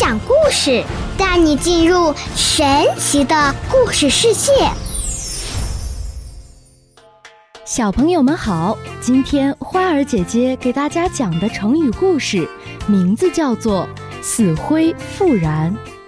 讲故事，带你进入神奇的故事世界。 小朋友们好，今天花儿姐姐给大家讲的成语故事名字叫做死灰复燃。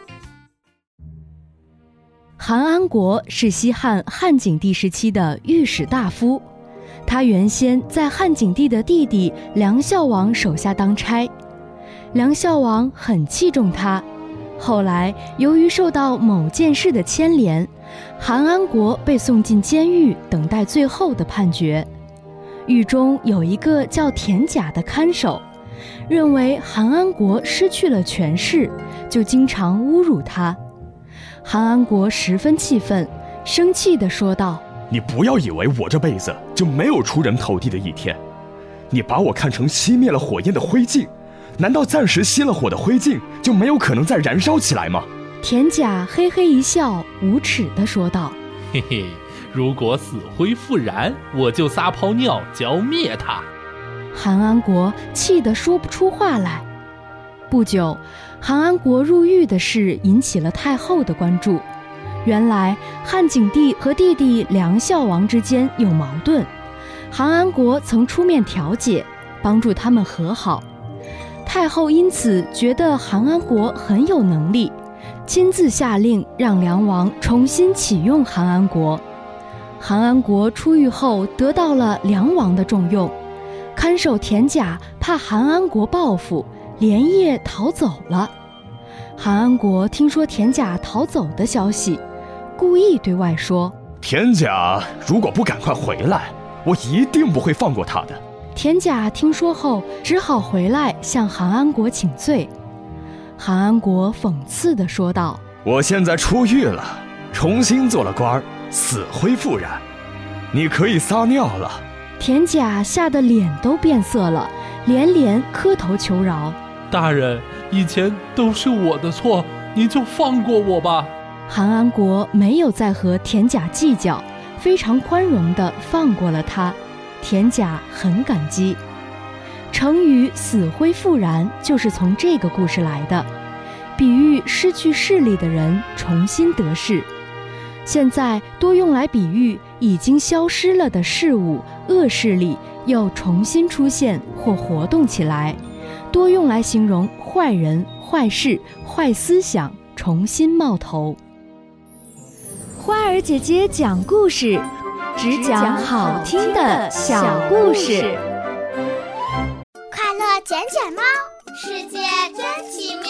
韩安国是西汉汉景帝时期的御史大夫，他原先在汉景帝的弟弟梁孝王手下当差，梁孝王很器重他。后来由于受到某件事的牵连，韩安国被送进监狱，等待最后的判决。狱中有一个叫田甲的看守，认为韩安国失去了权势，就经常侮辱他。韩安国十分气愤，生气地说道： 你不要以为我这辈子就没有出人头地的一天，你把我看成熄灭了火焰的灰烬，难道暂时熄了火的灰烬就没有可能再燃烧起来吗？ 田甲嘿嘿一笑，无耻地说道： 嘿嘿，如果死灰复燃，我就撒泡尿浇灭它。 韩安国气得说不出话来。不久，韩安国入狱的事引起了太后的关注。原来汉景帝和弟弟梁孝王之间有矛盾，韩安国曾出面调解，帮助他们和好。太后因此觉得韩安国很有能力，亲自下令让梁王重新启用韩安国。韩安国出狱后得到了梁王的重用，看守田甲怕韩安国报复，连夜逃走了。韩安国听说田甲逃走的消息，故意对外说： 田甲如果不赶快回来，我一定不会放过他的。 田甲听说后只好回来向韩安国请罪。韩安国讽刺地说道： 我现在出狱了，重新做了官，死灰复燃，你可以撒尿了。 田甲吓得脸都变色了，连连磕头求饶： 大人，以前都是我的错，您就放过我吧。 韩安国没有再和田甲计较，非常宽容地放过了他。田甲很感激。成语死灰复燃就是从这个故事来的，比喻失去势力的人重新得势。现在多用来比喻已经消失了的事物、恶势力又重新出现或活动起来，多用来形容坏人、坏事、坏思想重新冒头。花儿姐姐讲故事，只讲好听的小故事。 快乐捡捡猫，世界真奇妙。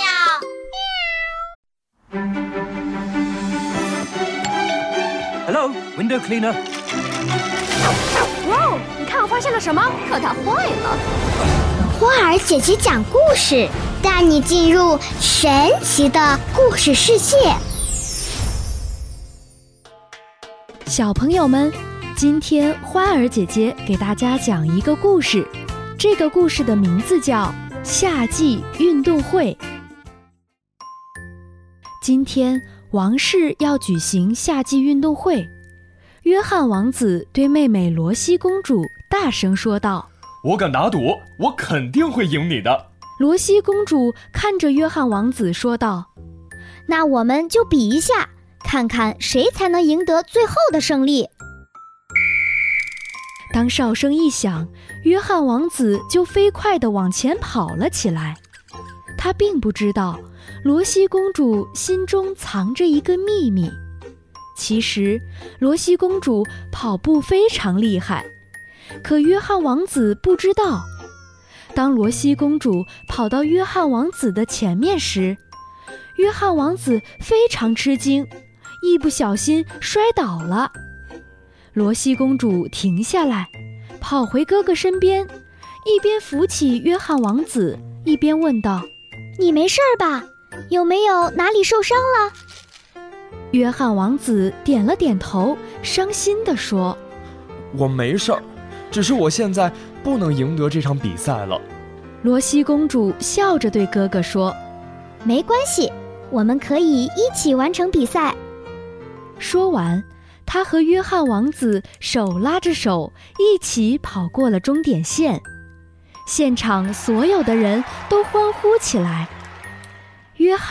Hello, window cleaner. 哇哦，你看我发现了什么？可它坏了。 花儿姐姐讲故事，带你进入神奇的故事世界。 小朋友们，今天花儿姐姐给大家讲一个故事，这个故事的名字叫夏季运动会。今天王室要举行夏季运动会，约翰王子对妹妹罗西公主大声说道： 我敢打赌，我肯定会赢你的。 罗西公主看着约翰王子说道： 那我们就比一下，看看谁才能赢得最后的胜利。 当哨声一响，约翰王子就飞快地往前跑了起来。他并不知道罗西公主心中藏着一个秘密。其实罗西公主跑步非常厉害，可约翰王子不知道。当罗西公主跑到约翰王子的前面时，约翰王子非常吃惊，一不小心摔倒了。罗西公主停下来，跑回哥哥身边，一边扶起约翰王子，一边问道： 你没事吧？有没有哪里受伤了？ 约翰王子点了点头，伤心地说： 我没事儿，只是我现在不能赢得这场比赛了。 罗西公主笑着对哥哥说： 没关系，我们可以一起完成比赛。 说完，她和约翰王子手拉着手，一起跑过了终点线。现场所有的人都欢呼起来。约翰